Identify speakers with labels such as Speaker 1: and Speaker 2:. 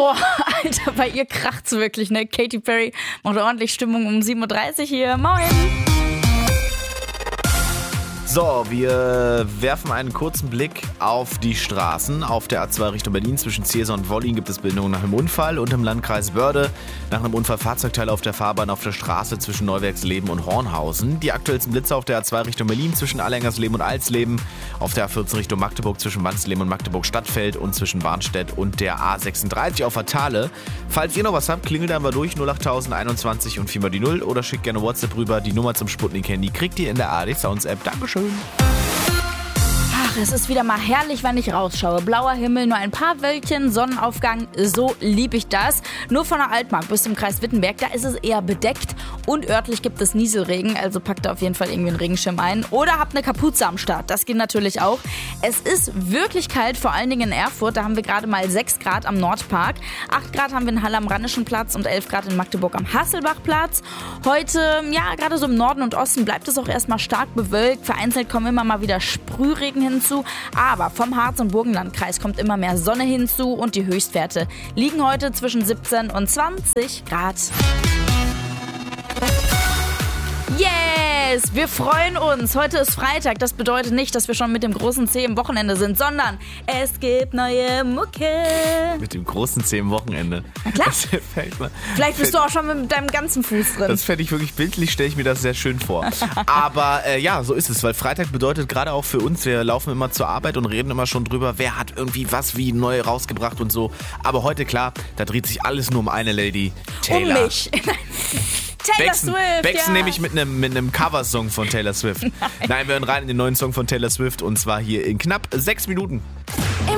Speaker 1: Boah, Alter, bei ihr kracht's wirklich, ne? Katy Perry macht ordentlich Stimmung um 7.30 Uhr hier. Moin!
Speaker 2: So, wir werfen einen kurzen Blick auf die Straßen. Auf der A2 Richtung Berlin zwischen Ziesar und Wollin gibt es Meldungen nach einem Unfall und im Landkreis Börde nach einem Unfall Fahrzeugteile auf der Fahrbahn auf der Straße zwischen Neuwerksleben und Hornhausen. Die aktuellsten Blitzer auf der A2 Richtung Berlin zwischen Allengersleben und Alsleben, auf der A14 Richtung Magdeburg zwischen Wansleben und Magdeburg-Stadtfeld und zwischen Warnstedt und der A36 auf der Thale. Falls ihr noch was habt, klingelt einfach durch 08021 und 4 mal die 0 oder schickt gerne WhatsApp rüber. Die Nummer zum Sputnik-Handy kriegt ihr in der ARD Sounds App. Dankeschön.
Speaker 1: Ach, es ist wieder mal herrlich, wenn ich rausschaue. Blauer Himmel, nur ein paar Wölkchen, Sonnenaufgang, so lieb ich das. Nur von der Altmark bis zum Kreis Wittenberg, da ist es eher bedeckt und örtlich gibt es Nieselregen, also packt da auf jeden Fall irgendwie einen Regenschirm ein. Oder habt eine Kapuze am Start, das geht natürlich auch. Es ist wirklich kalt, vor allen Dingen in Erfurt, da haben wir gerade mal 6 Grad am Nordpark. 8 Grad haben wir in Halle am Rheinischen Platz und 11 Grad in Magdeburg am Hasselbachplatz. Heute, ja, gerade so im Norden und Osten bleibt es auch erstmal stark bewölkt. Vereinzelt kommen immer mal wieder Sprühregen hinzu. Aber vom Harz- und Burgenlandkreis kommt immer mehr Sonne hinzu und die Höchstwerte liegen heute zwischen 17 und 20 Grad. Yes, wir freuen uns. Heute ist Freitag. Das bedeutet nicht, dass wir schon mit dem großen C im Wochenende sind, sondern es gibt neue Mucke.
Speaker 2: Mit dem großen C im Wochenende.
Speaker 1: Na klar. Vielleicht bist du auch schon mit deinem ganzen Fuß drin.
Speaker 2: Das fände ich wirklich bildlich, stelle ich mir das sehr schön vor. Aber ja, so ist es, weil Freitag bedeutet gerade auch für uns, wir laufen immer zur Arbeit und reden immer schon drüber, wer hat irgendwie was wie neu rausgebracht und so. Aber heute, klar, da dreht sich alles nur um eine Lady, Taylor.
Speaker 1: Um mich. Taylor Swift,
Speaker 2: Baxen
Speaker 1: ja.
Speaker 2: nämlich mit einem Coversong von Taylor Swift. Nein, wir hören rein in den neuen Song von Taylor Swift und zwar hier in knapp 6 Minuten.